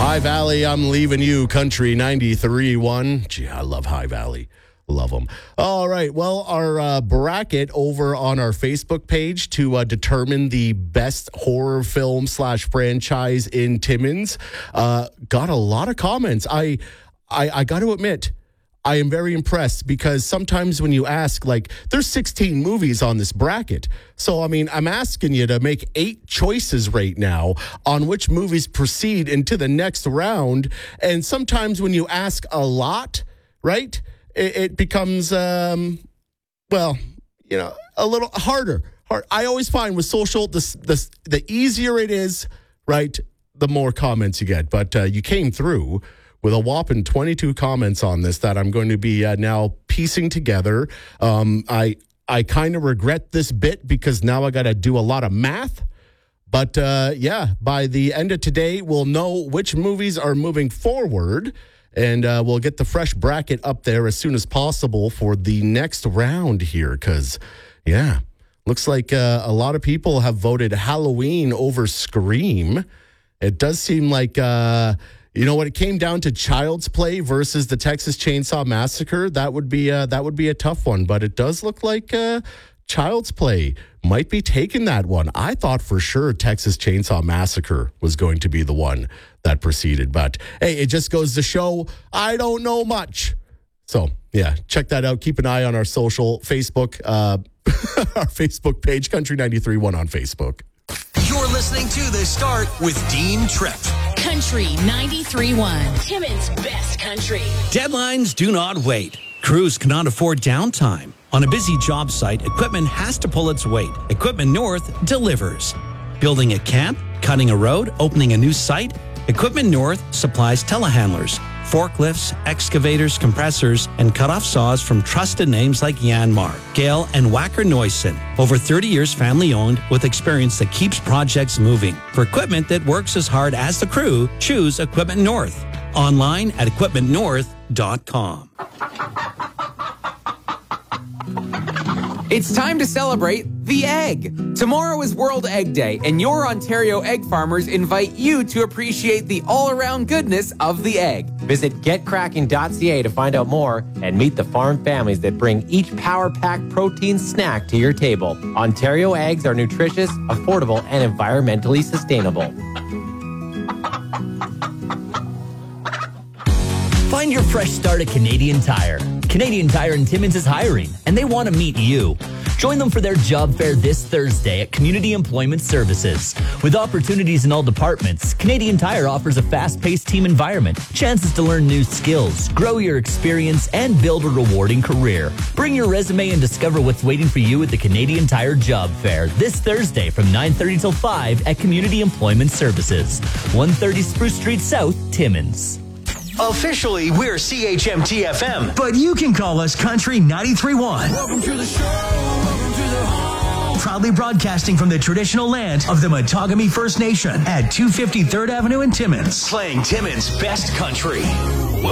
High Valley, I'm leaving you, Country 93.1. Gee, I love High Valley. Love them. All right. Well, our bracket over on our Facebook page to determine the best horror film / franchise in Timmins got a lot of comments. I got to admit, I am very impressed because sometimes when you ask, like, there's 16 movies on this bracket. So, I mean, I'm asking you to make 8 choices right now on which movies proceed into the next round. And sometimes when you ask a lot, right, it becomes, a little harder. I always find with social, the easier it is, right, the more comments you get. But you came through with a whopping 22 comments on this that I'm going to be now piecing together. I kind of regret this bit because now I got to do a lot of math. But by the end of today, we'll know which movies are moving forward. And we'll get the fresh bracket up there as soon as possible for the next round here. Because, looks like a lot of people have voted Halloween over Scream. It does seem like... when it came down to Child's Play versus the Texas Chainsaw Massacre, that would be a tough one. But it does look like Child's Play might be taking that one. I thought for sure Texas Chainsaw Massacre was going to be the one that proceeded. But, hey, it just goes to show I don't know much. So, check that out. Keep an eye on our social Facebook, our Facebook page, Country 93.1 on Facebook. You're listening to The Start with Dean Tripp. Country 93.1, Timmins' best country. Deadlines do not wait. Crews cannot afford downtime. On a busy job site, equipment has to pull its weight. Equipment North delivers. Building a camp, cutting a road, opening a new site, Equipment North supplies telehandlers, forklifts, excavators, compressors, and cut-off saws from trusted names like Yanmar, Gale, and Wacker Neuson. Over 30 years family-owned with experience that keeps projects moving. For equipment that works as hard as the crew, choose Equipment North. Online at equipmentnorth.com. It's time to celebrate the egg. Tomorrow is World Egg Day, and your Ontario egg farmers invite you to appreciate the all-around goodness of the egg. Visit getcracking.ca to find out more and meet the farm families that bring each power-packed protein snack to your table. Ontario eggs are nutritious, affordable, and environmentally sustainable. Find your fresh start at Canadian Tire. Canadian Tire in Timmins is hiring, and they want to meet you. Join them for their job fair this Thursday at Community Employment Services. With opportunities in all departments, Canadian Tire offers a fast-paced team environment, chances to learn new skills, grow your experience, and build a rewarding career. Bring your resume and discover what's waiting for you at the Canadian Tire Job Fair this Thursday from 9:30 till 5 at Community Employment Services, 130 Spruce Street South, Timmins. Officially, we're CHMT FM. But you can call us Country 93.1. Welcome to the show. Welcome to the home. Proudly broadcasting from the traditional land of the Matagami First Nation at 253rd Avenue in Timmins. Playing Timmins' best country.